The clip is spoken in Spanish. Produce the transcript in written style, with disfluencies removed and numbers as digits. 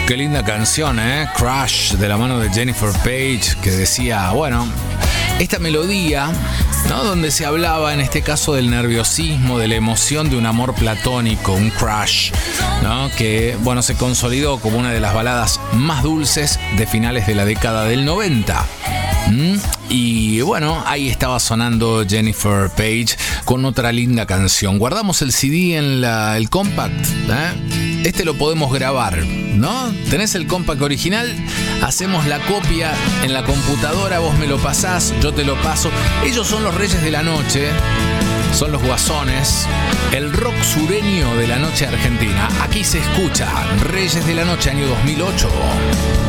Qué linda canción, Crush, de la mano de Jennifer Page, que decía, bueno, esta melodía, ¿no? Donde se hablaba en este caso del nerviosismo, de la emoción de un amor platónico, un crush, ¿no? Que, bueno, se consolidó como una de las baladas más dulces de finales de la década del 90. Y bueno, ahí estaba sonando Jennifer Page con otra linda canción. Guardamos el CD en el compact, Este lo podemos grabar, ¿no? ¿Tenés el compact original? Hacemos la copia en la computadora, vos me lo pasás, yo te lo paso. Ellos son los Reyes de la Noche, son los Guasones, el rock sureño de la noche argentina. Aquí se escucha Reyes de la Noche, año 2008.